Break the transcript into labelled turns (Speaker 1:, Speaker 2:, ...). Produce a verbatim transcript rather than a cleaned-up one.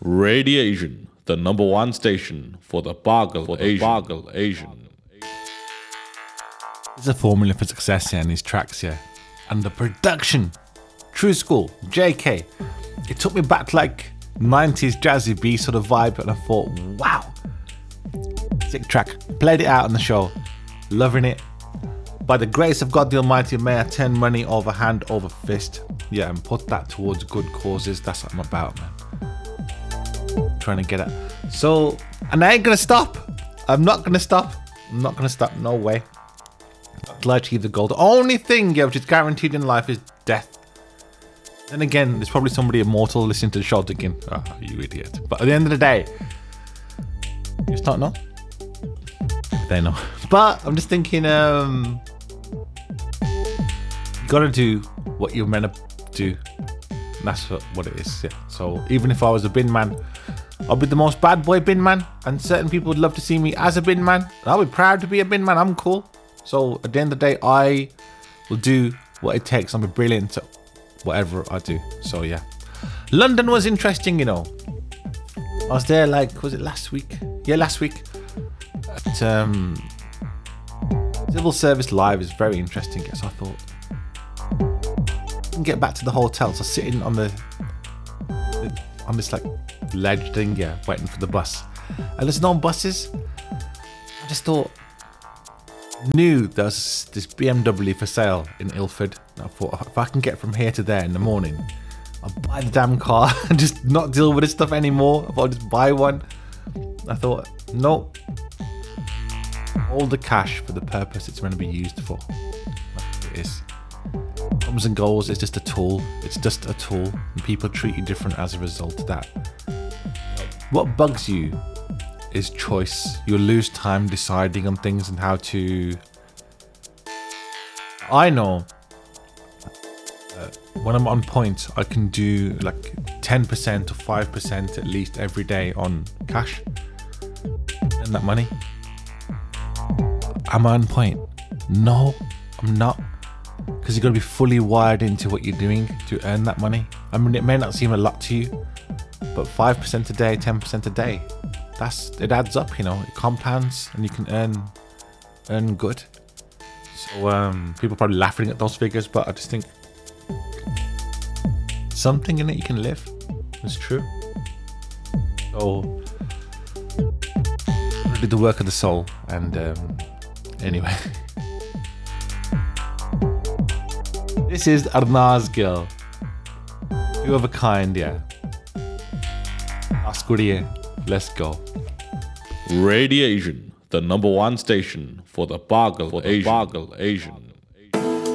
Speaker 1: Radiation, the number one station for the Bargal for the Asian. Bargal Asian.
Speaker 2: There's a formula for success here in these tracks here. And the production, True School, J K. It took me back to like nineties jazzy B sort of vibe, and I thought, wow, sick track. Played it out on the show, loving it. By the grace of God the Almighty, may I turn money over hand over fist. Yeah, and put that towards good causes. That's what I'm about, man. Trying to get it. So, and I ain't gonna stop. I'm not gonna stop. I'm not gonna stop. No way. Till I achieve the goal. The only thing, yeah, which is guaranteed in life is death. Then again, there's probably somebody immortal listening to the show thinking, oh, you idiot. But at the end of the day, you just don't know. They know. But I'm just thinking, um, you gotta do what you're meant to do. And that's what, what it is. Yeah. So even if I was a bin man, I'll be the most bad boy bin man, and certain people would love to see me as a bin man. And I'll be proud to be a bin man. I'm cool. So at the end of the day, I will do what it takes. I'm a brilliant at whatever I do. So yeah, London was interesting, you know. I was there like, was it last week? Yeah, last week. At um, Civil Service Live is very interesting. So I thought, I can get back to the hotel. So sitting on the on this like ledge thing, yeah, waiting for the bus. And there's no buses. I just thought, knew there was this B M W for sale in Ilford. I thought, if I can get from here to there in the morning, I'll buy the damn car and just not deal with this stuff anymore. I thought I'll just buy one. I thought, nope. All the cash for the purpose it's meant to be used for. That's what it is. Comes and goes, it's just a tool. It's just a tool. And people treat you different as a result of that. What bugs you is choice. You'll lose time deciding on things and how to. I know uh, when I'm on point, I can do like ten percent or five percent at least every day on cash and that money. Am I on point? No, I'm not. Because you've got to be fully wired into what you're doing to earn that money. I mean, it may not seem a lot to you, but five percent a day, ten percent a day, that's it adds up, you know. It compounds and you can earn earn good. So um, people are probably laughing at those figures, but I just think something in it you can live. It's true. So I did the work of the soul, and um, anyway. This is Arnaz Girl. You of a kind, yeah. Askuriye, let's go.
Speaker 1: Radiation, the number one station for the Bargal for the Asian. Bargal Asian.